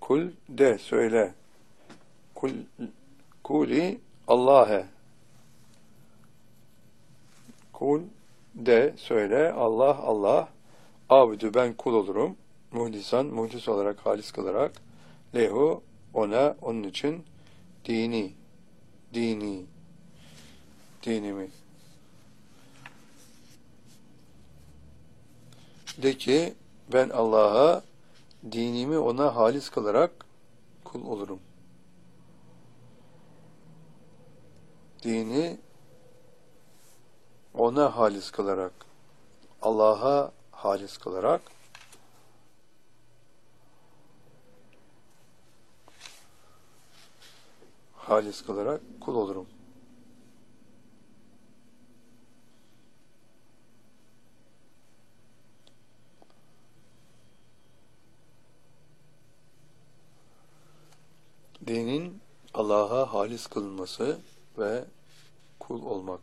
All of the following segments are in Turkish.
Kul de söyle. Kuli Allah'e. Kul de söyle. Allah. Abdü ben kul olurum. Muhlis olarak, halis kılarak. Lehu ona, onun için dinimi. De ki ben Allah'a dinimi ona halis kılarak kul olurum. Dini ona halis kılarak, Allah'a halis kılarak kul olurum. Dinin Allah'a halis kılınması ve kul olmak.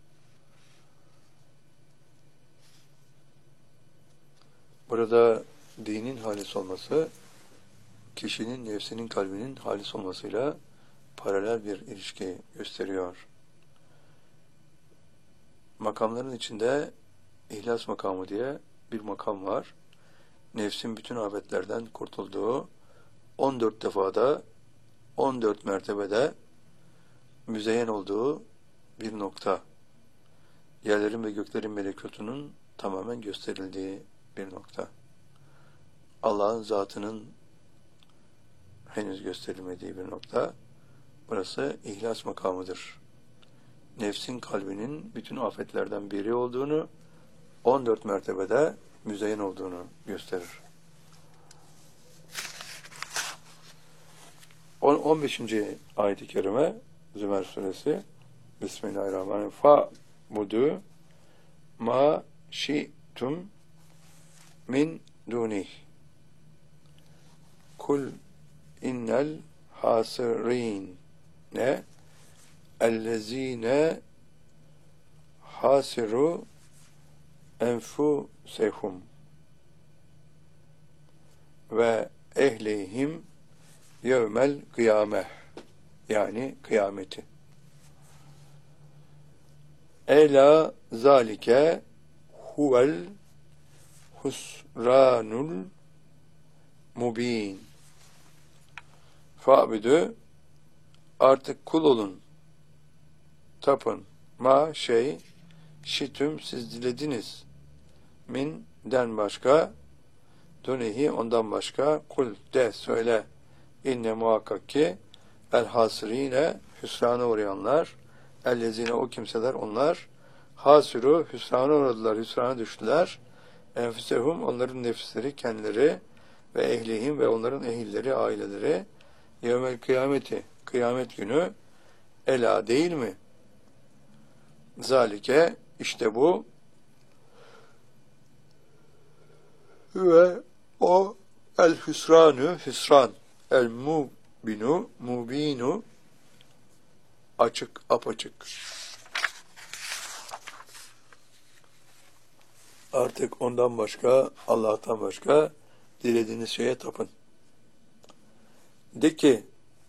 Burada dinin halis olması, kişinin nefsinin, kalbinin halis olmasıyla paralel bir ilişki gösteriyor. Makamların içinde İhlas makamı diye bir makam var. Nefsin bütün afetlerden kurtulduğu 14 defada 14 mertebede müzeyyen olduğu bir nokta. Yerlerin ve göklerin melekutunun tamamen gösterildiği bir nokta. Allah'ın zatının henüz gösterilmediği bir nokta. Burası İhlas makamıdır. Nefsin, kalbinin bütün afetlerden biri olduğunu, 14 mertebede müzeyyen olduğunu gösterir. 15. ayet-i kerime Zümer suresi. Bismillahirrahmanirrahim. Fa'budu ma şi'tum min dunih. Kul innel hasirin ne ellezine hasiru enfusehum ve ehlihim yevmel kıyameh, yani kıyameti. Ela zalike huvel husranul mubin. Fa'budu, artık kul olun, tapın, ma şey, şitüm siz dilediniz, min den başka, dunihi ondan başka, kul de söyle, inne muhakkak ki, el hasirine hüsrana uğrayanlar, ellezine o kimseler onlar, hasiru hüsrana uğradılar, hüsrana düştüler, enfüsehum onların nefisleri, kendileri ve ehlihim ve onların ehilleri, aileleri, yevmel kıyameti, kıyamet günü, ela değil mi? Zalike, işte bu ve o el hüsranü, hüsran, el mubinu, açık, apaçık. Artık ondan başka, Allah'tan başka dilediğiniz şeye tapın. De ki,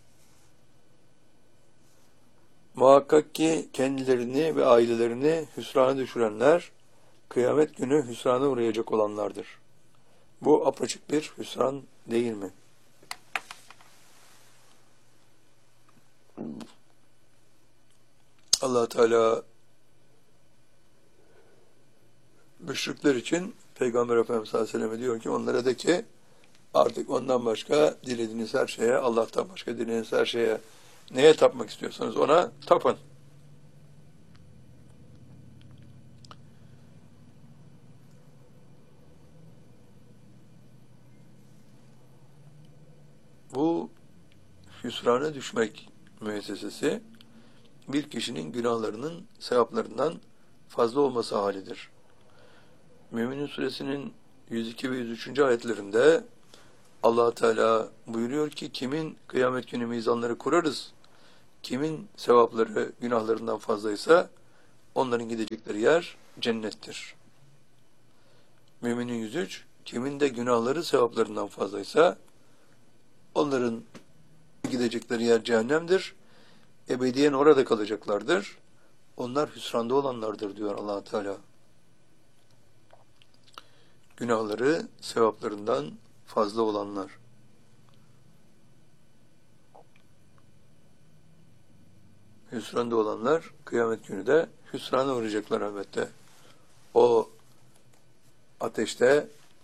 muhakkak ki kendilerini ve ailelerini hüsrana düşürenler, kıyamet günü hüsrana uğrayacak olanlardır. Bu apaçık bir hüsran değil mi? Allah Teala müşrikler için Peygamber Efendimiz sallallahu aleyhi ve sellem diyor ki, onlara de ki, artık ondan başka dilediğiniz her şeye, Allah'tan başka dilediğiniz her şeye, neye tapmak istiyorsanız ona tapın. Bu hüsrana düşmek müessesesi, bir kişinin günahlarının sevaplarından fazla olması halidir. Mü'minin suresinin 102 ve 103. ayetlerinde Allah Teala buyuruyor ki, kimin kıyamet günü mizanları kurarız, kimin sevapları günahlarından fazlaysa onların gidecekleri yer cennettir. Müminin 103, kimin de günahları sevaplarından fazlaysa Onların gidecekleri yer cehennemdir. Ebediyen orada kalacaklardır. Onlar hüsranda olanlardır diyor Allah Teala. Günahları sevaplarından fazla olanlar. Hüsranda olanlar kıyamet günü de hüsrana uğrayacaklar elbette. O ateşte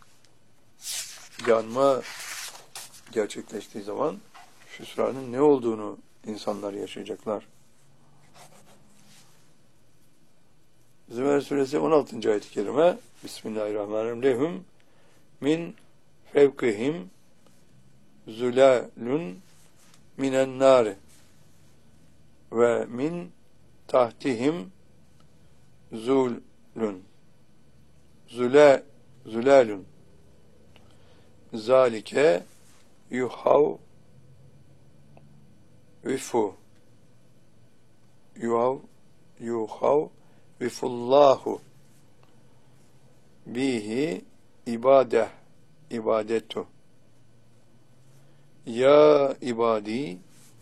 yanma gerçekleştiği zaman hüsranın ne olduğunu insanlar yaşayacaklar. Zümer suresi 16. ayet-i kerime. Bismillahirrahmanirrahim. Lehum min fevkihim zulalun minen nari ve min tahtihim zulun zulalun zalike yuhav vifu yuhav vifullahu bihi ibadetu ya ibadi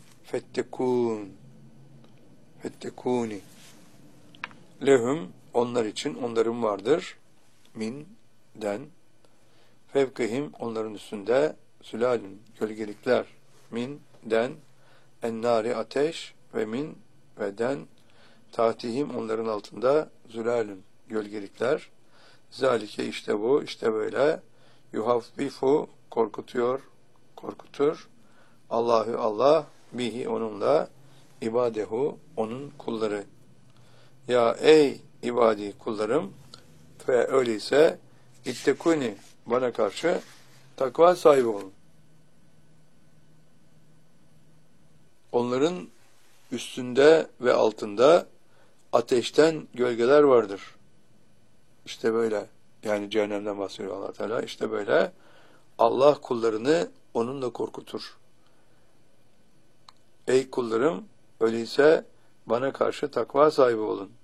fettekuni lehum onlar için onların vardır den fevkihim onların üstünde sülalün gölgelikler den ennari ateş ve den tahtihim onların altında zülalün gölgelikler. Zalike işte bu, işte böyle. Yuhaffifu korkutur. Allahü Allah bihi onunla ibadehu onun kulları. Ya ey ibadi kullarım ve öyleyse ittekuni bana karşı takva sahibi olun. Onların üstünde ve altında ateşten gölgeler vardır. İşte böyle. Yani cehennemden bahsediyor Allah Teala. İşte böyle. Allah kullarını onunla korkutur. Ey kullarım, öyleyse bana karşı takva sahibi olun.